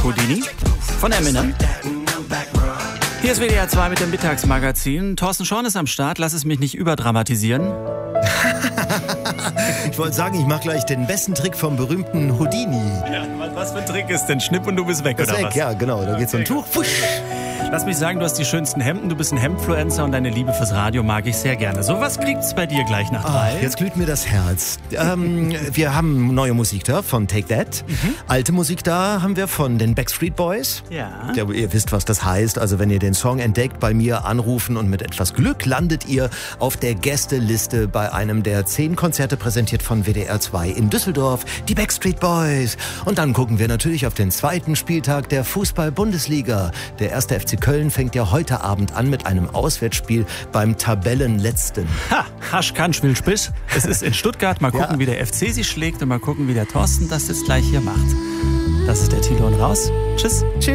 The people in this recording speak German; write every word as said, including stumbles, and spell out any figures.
Houdini von Eminem. Hier ist W D R zwei mit dem Mittagsmagazin. Thorsten Schorn ist am Start. Lass es mich nicht überdramatisieren. Ich wollte sagen, ich mache gleich den besten Trick vom berühmten Houdini. Ja, was für ein Trick ist denn? Schnipp und du bist weg, Das oder weg, was? ja, genau. Da geht so ein Tuch. Fusch. Lass mich sagen, du hast die schönsten Hemden, du bist ein Hemdfluencer und deine Liebe fürs Radio mag ich sehr gerne. So was kriegt's bei dir gleich nach drei. Ach, jetzt glüht mir das Herz. ähm, wir haben neue Musik da von Take That. Mhm. Alte Musik da haben wir von den Backstreet Boys. Ja. ja. Ihr wisst, was das heißt. Also wenn ihr den Song entdeckt, bei mir anrufen und mit etwas Glück landet ihr auf der Gästeliste bei einem der zehn Konzerte präsentiert von W D R zwei in Düsseldorf. Die Backstreet Boys. Und dann gucken wir natürlich auf den zweiten Spieltag der Fußball-Bundesliga. Der erste F C Köln fängt ja heute Abend an mit einem Auswärtsspiel beim Tabellenletzten. Ha, Hasch kann, Schwill, Spisch. Es ist in Stuttgart. Mal gucken, ja. wie der F C sich schlägt und mal gucken, wie der Thorsten das jetzt gleich hier macht. Das ist der Tilo und raus. Tschüss. Tschüss.